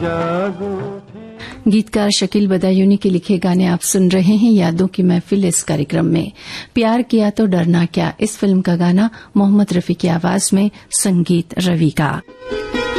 गीतकार शकील बदायूनी के लिखे गाने आप सुन रहे हैं यादों की महफिल इस कार्यक्रम में। प्यार किया तो डरना क्या, इस फिल्म का गाना मोहम्मद रफी की आवाज में, संगीत रवि का।